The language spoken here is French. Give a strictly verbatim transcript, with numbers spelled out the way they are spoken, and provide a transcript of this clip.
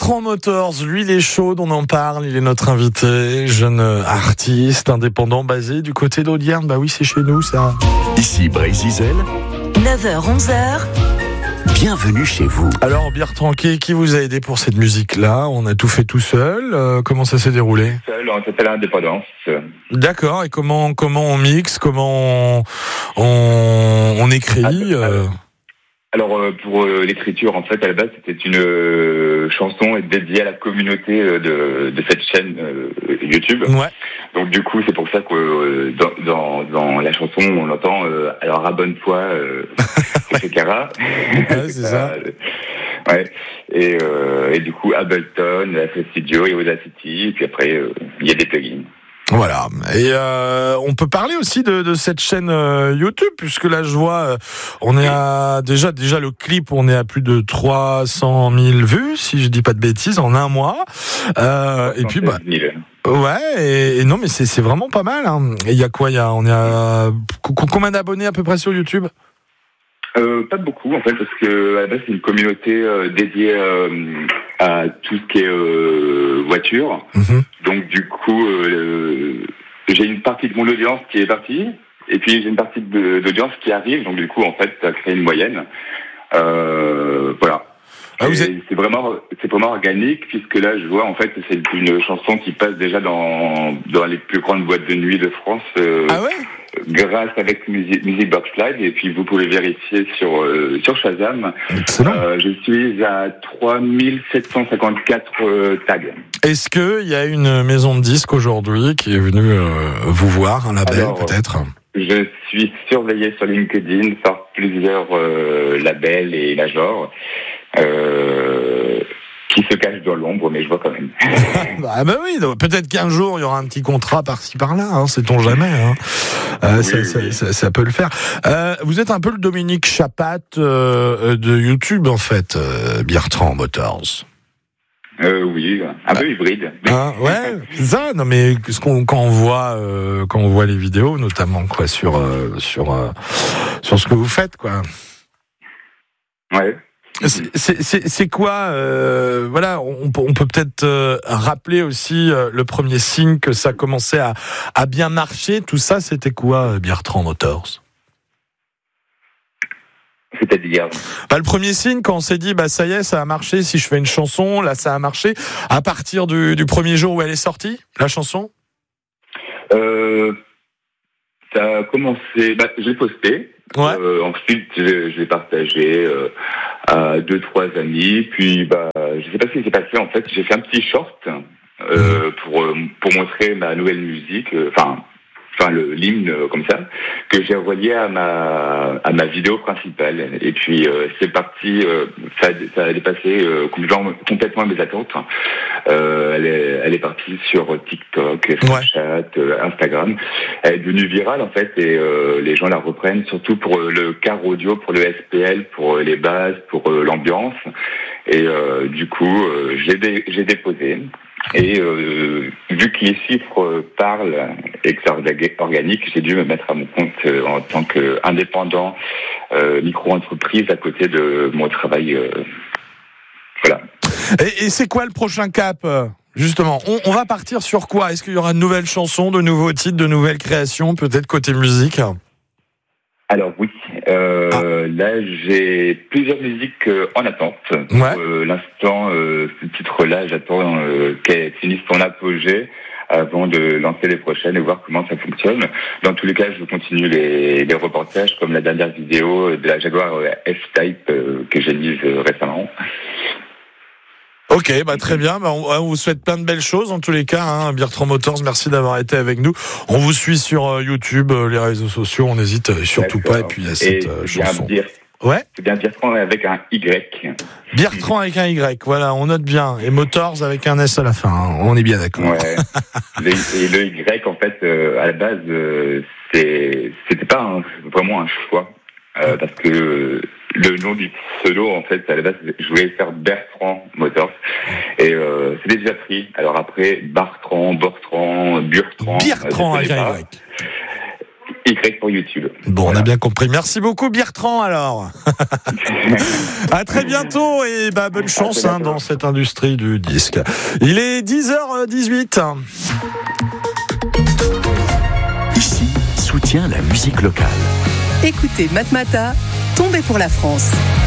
Bertrand Motors, lui il est chaud, on en parle, il est notre invité, jeune artiste indépendant basé du côté d'Audierne. Bah oui, c'est chez nous ça. Ici Brésil, neuf heures onze heures. Bienvenue chez vous. Alors Bertrand, qui, qui vous a aidé pour cette musique-là? On a tout fait tout seul. Euh, comment ça s'est déroulé? Seul, on s'appelle Indépendance. D'accord. Et comment comment on mixe, comment on, on, on écrit euh... Alors euh, pour euh, l'écriture, en fait, à la base, c'était une euh, chanson dédiée à la communauté euh, de, de cette chaîne euh, YouTube. Ouais. Donc du coup, c'est pour ça que euh, dans, dans, dans la chanson, on entend euh, alors abonne-toi, euh, et cetera. Ouais, c'est ça. Ouais. Et, euh, et du coup, Ableton, F L Studio et Audacity. Et puis après, il euh, y a des plugins. Voilà. Et euh, on peut parler aussi de, de cette chaîne euh, YouTube, puisque là je vois, euh, on est à déjà déjà le clip, on est à plus de trois cent mille vues, si je dis pas de bêtises, en un mois. Euh, et puis bah ouais. Et, et non, mais c'est c'est vraiment pas mal. Hein. Et il y a quoi? Il y a on est à combien d'abonnés à peu près sur YouTube? Euh, pas beaucoup en fait, parce que à la base c'est une communauté euh, dédiée euh, à tout ce qui est euh, voiture. Mmh. Donc du coup, euh, j'ai une partie de mon audience qui est partie, et puis j'ai une partie de, d'audience qui arrive. Donc du coup, en fait, ça crée une moyenne. Euh, voilà. Ah, vous êtes... C'est vraiment, c'est vraiment organique, puisque là, je vois en fait, c'est une chanson qui passe déjà dans dans les plus grandes boîtes de nuit de France. Euh, ah ouais. Grâce avec Music, Music Box Live, et puis vous pouvez vérifier sur euh, sur Shazam. Euh, je suis à trois mille sept cent cinquante-quatre euh, tags. Est-ce que il y a une maison de disques aujourd'hui qui est venue euh, vous voir, un label? Alors, peut-être? Je suis surveillé sur LinkedIn par plusieurs euh, labels et majors. Euh, qui se cache dans l'ombre, mais je vois quand même. Ah bah oui, peut-être qu'un jour il y aura un petit contrat par-ci par-là, hein, sait-on jamais. Hein. Euh, oui, ça, oui. Ça, ça, ça peut le faire. Euh, vous êtes un peu le Dominique Chapat euh, de YouTube en fait, euh, Bertrand Motors. Euh, oui, un bah, peu hybride. Hein, ouais, c'est ça. Non mais ce qu'on, quand on voit, euh, quand on voit les vidéos, notamment quoi sur euh, sur euh, sur ce que vous faites, quoi. Ouais. C'est, c'est, c'est quoi euh, voilà, on, on peut peut-être euh, rappeler aussi euh, le premier signe que ça commençait à, à bien marcher. Tout ça, c'était quoi, Bertrand Motors? C'est-à-dire bah, le premier signe, quand on s'est dit, bah ça y est, ça a marché. Si je fais une chanson, là, ça a marché. À partir du, du premier jour où elle est sortie, la chanson. Euh, ça a commencé. Bah, j'ai posté. Ouais. Euh, ensuite, je, je l'ai partagé euh, à deux, trois amis. Puis, bah, je sais pas ce qui s'est passé. En fait, j'ai fait un petit short euh, mmh. pour pour montrer ma nouvelle musique. Enfin, euh, enfin le l'hymne euh, comme ça que j'ai envoyé à ma à ma vidéo principale. Et puis euh, c'est parti. Euh, ça ça a dépassé euh, complètement complètement mes attentes. Euh, elle est elle est partie sur TikTok, Snapchat, ouais. euh, Instagram. Elle est devenue virale en fait, et euh, les gens la reprennent surtout pour euh, le car audio, pour le S P L, pour euh, les basses, pour euh, l'ambiance. Et euh, du coup, euh, j'ai dé- j'ai déposé. Et euh, vu que les chiffres parlent et que c'est organique, j'ai dû me mettre à mon compte euh, en tant qu'indépendant, euh, micro-entreprise à côté de mon travail. Euh, voilà. Et, et c'est quoi le prochain cap, justement? on, on va partir sur quoi? Est-ce qu'il y aura de nouvelles chansons, de nouveaux titres, de nouvelles créations, peut-être côté musique? Alors oui, euh, ah. là j'ai plusieurs musiques euh, en attente. Ouais. Pour euh, l'instant, euh, ce titre-là, j'attends euh, qu'elle finisse son apogée avant de lancer les prochaines et voir comment ça fonctionne. Dans tous les cas, je continue les, les reportages, comme la dernière vidéo de la Jaguar F-Type euh, que j'ai mise euh, récemment. Ok, bah très bien. Bah on, on vous souhaite plein de belles choses en tous les cas. Hein. Bertrand Motors, merci d'avoir été avec nous. On vous suit sur euh, YouTube, euh, les réseaux sociaux. On n'hésite surtout D'accord. pas. Et puis il y a cette euh, chanson. Dire, ouais. C'est bien Bertrand avec un Y. Bertrand avec un Y. Voilà, on note bien. Et Motors avec un S à la fin. Hein. On est bien d'accord. Ouais. le, et le Y, en fait, euh, à la base, euh, c'est, c'était pas un, vraiment un choix, euh, parce que euh, le nom du pseudo, en fait, à la base, je voulais faire Bertrand Motors. Et euh, c'était déjà pris. Alors après, Bartrand, Bortrand, Burtrand. Bertrand avec un Y. Y pour YouTube. Bon, Voilà. on a bien compris. Merci beaucoup, Bertrand, alors. À très bientôt et bah, bonne chance hein, dans cette industrie du disque. Il est dix heures dix-huit. Ici, soutient la musique locale. Écoutez Matmata, tombez pour la France.